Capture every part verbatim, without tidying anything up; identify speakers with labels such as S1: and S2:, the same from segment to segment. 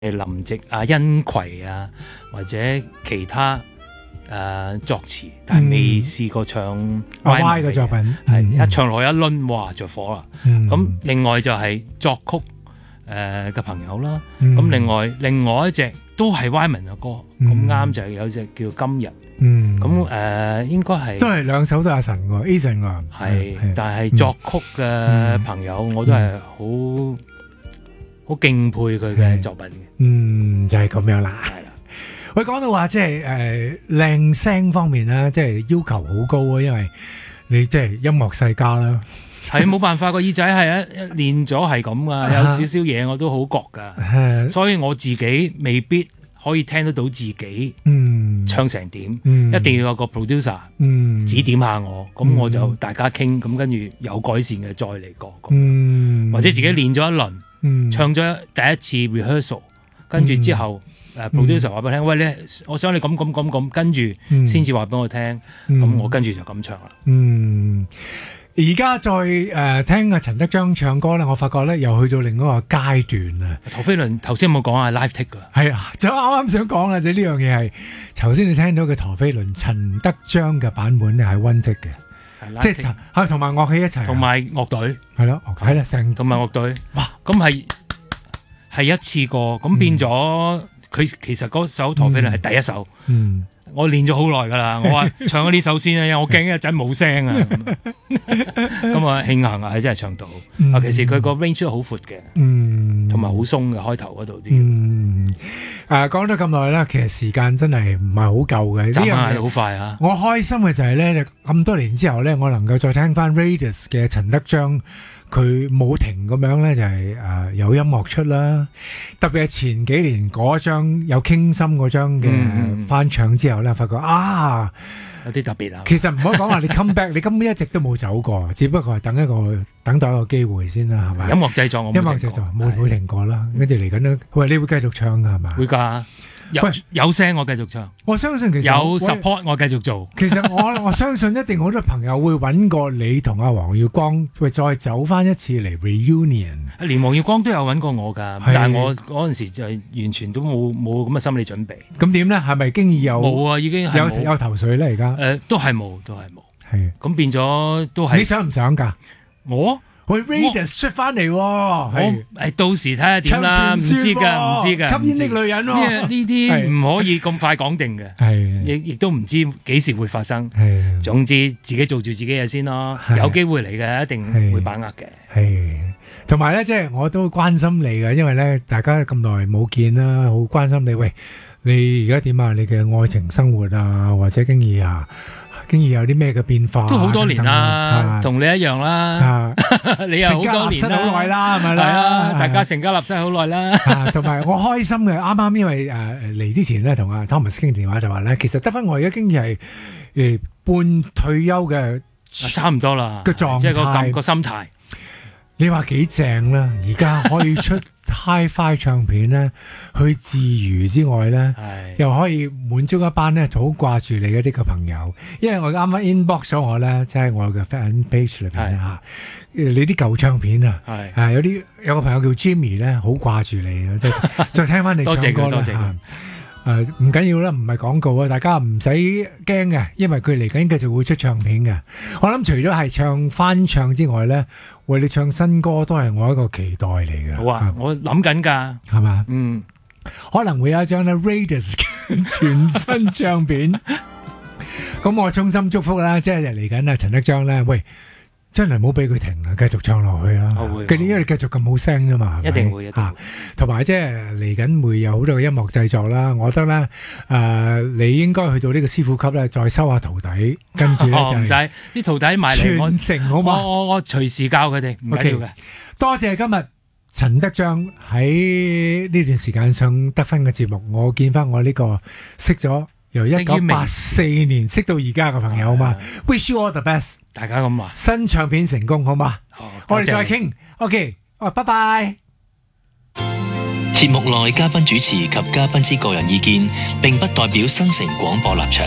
S1: 林夕啊、殷葵啊，或者其他誒、呃、作詞，但係未試過唱
S2: 阿 Y 嘅作品，
S1: 係、
S2: 嗯、
S1: 一唱落一輪，哇着火啦！咁、嗯、另外就係作曲誒嘅、呃、朋友啦，咁、嗯、另外另外一隻都係 Wyman 嘅歌，咁啱、嗯、就係有隻叫今日，咁、嗯、誒、呃、應該係
S2: 都係兩首都係阿神喎 ，Eason 喎，
S1: 係，但係作曲嘅朋友、嗯、我都係好好敬佩佢嘅作品嘅，
S2: 嗯就係、是、咁樣啦。喂，講到話即係誒靚聲方面啦，即係要求好高啊，因為你即係音樂世家啦。
S1: 係冇辦法，個耳仔係一一練咗係咁噶，有少少嘢我都好覺噶，所以我自己未必可以聽得到自己唱成點，嗯、一定要有個 producer、嗯、指點下我，咁、嗯、我就大家傾，咁跟住有改善嘅再嚟過、嗯，或者自己練咗一輪、嗯，唱咗第一次 rehearsal， 跟住之後。誒 producer 話俾我聽，喂，你我想你咁咁咁咁，跟住先至話俾我聽，咁、嗯、我跟住就咁唱啦。嗯，而家再誒、呃、聽阿陳德章唱歌咧，我發覺咧又去到另一個階段啊。陀飛輪頭先有冇講啊 live take 㗎？係啊，就啱啱想講啦，就呢樣嘢係頭先你聽到嘅陀飛輪陳德章嘅版本咧係 one take 嘅，即係係同埋樂器一齊，同埋樂隊係咯，係啦，成同埋樂隊，哇，咁係係一次過，咁變咗。嗯佢其實嗰首陀飛輪係第一首，嗯、我練咗好耐㗎啦。我話唱咗呢首先啊，因為我驚一陣冇聲啊。咁啊，慶幸啊，係真係唱到。嗯、尤其是佢個 range 都好闊嘅，同埋好鬆嘅開頭嗰度啲。誒、嗯，講咗咁耐啦，其實時間真係唔係好夠嘅。眨眼好快啊！我開心嘅就係咧，咁多年之後咧，我能夠再聽翻 Raidas 嘅陳德章。佢冇停咁樣咧，就係、是、誒、呃、有音樂出啦。特別係前幾年嗰張有傾心嗰張嘅翻唱之後咧，發覺啊有啲特別啊。其實唔好講話你 come back， 你根本一直都冇走過，只不過係等一個等待一個機會先啦，係咪？音樂製作我音樂製作冇冇停過啦，跟住嚟緊咧，喂，你會繼續唱㗎係嘛？會㗎。有有聲我繼續唱，我相信其實有 support 我繼續做。其實我我相信一定好多朋友會揾過你同阿黃耀光，會再走翻一次嚟 reunion。連黃耀光都有揾過我㗎，但係我嗰陣時就係完全都冇冇咁嘅心理準備。咁點咧？係咪經已有冇啊？已經有有頭緒咧？而家誒都係冇，都係冇。係咁變咗都係。你想唔想㗎？我？佢 Raidas 出翻嚟喎，我誒到時睇下點啦，唔知㗎，唔知㗎。吸煙的女人喎，呢啲唔可以咁快講定嘅，亦亦都唔知幾時會發生。總之自己做住自己嘢先咯，有機會嚟嘅一定會把握嘅。係，同埋咧，即係我都關心你嘅，因為咧大家咁耐冇見啦，好關心你。喂，你而家點啊？你嘅愛情生活啊，或者經已啊？經已有啲咩嘅變化？都好多年啦，同你一樣啦。你又好多年啦，好耐啦，係咪啦？係啊，大家成家立室好耐啦。同埋我開心嘅，啱啱因為誒嚟之前咧，同阿 Thomas 傾電話就話咧，其實得翻我而家經已係誒半退休嘅，差唔多啦個狀態，即係個咁個心態。你話幾正啦？而家可以出 Hi-Fi 唱片咧，去自娛之外咧，又可以滿足一班咧好掛住你嗰啲嘅朋友。因為我啱啱 inbox 咗我咧，即係我嘅 fan page 裏邊嚇，你啲舊唱片啊，係有啲有個朋友叫 Jimmy 咧，好掛住你啊，即係再聽翻你唱歌啦嚇。誒唔緊要啦，唔係廣告啊，大家唔使驚嘅，因為佢嚟緊繼續會出唱片嘅。我諗除咗係唱翻唱之外咧，為你唱新歌都係我一個期待嚟嘅。好啊，我諗緊㗎，係嘛？嗯，可能會有一張咧 Raidas 嘅全新唱片。咁我衷心祝福啦，即係嚟緊啊陳德章咧，喂！真係唔好俾佢停啦，繼續唱落去啦。佢因為你繼續咁好聲啫嘛，一定會一定會。同埋即係嚟緊會有好多嘅音樂製作啦。我覺得咧，誒、呃、你應該去到呢個師傅級咧，再收下徒弟，跟住咧就唔使啲徒弟埋嚟傳承好嘛。我我我隨時教佢哋，唔緊要嘅。多謝今日陳德章喺呢段時間上得分嘅節目，我見翻我呢個識咗。由一九八四年識到而家嘅朋友嘛 ，Wish you all the best， 大家咁話，新唱片成功好嘛？我哋再傾 ，OK， 哦，拜拜。節目內嘉賓主持及嘉賓之個人意見，並不代表新城廣播立場。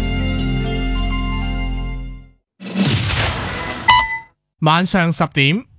S3: 晚上十點。